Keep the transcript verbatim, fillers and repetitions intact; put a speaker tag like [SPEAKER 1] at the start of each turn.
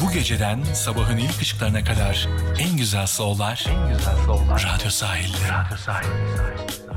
[SPEAKER 1] Bu geceden sabahın ilk ışıklarına kadar en güzel soul'lar, en güzel soul'lar Radyo Sahil'de. Radyo Sahil'de.